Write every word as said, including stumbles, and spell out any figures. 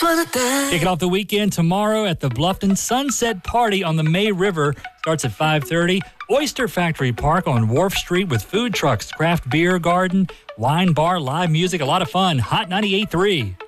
for the day. Kicking off the weekend tomorrow at the Bluffton Sunset Party on the May River. Starts at five thirty. Oyster Factory Park on Wharf Street with food trucks, craft beer garden, wine bar, live music, a lot of fun. Hot ninety-eight point three.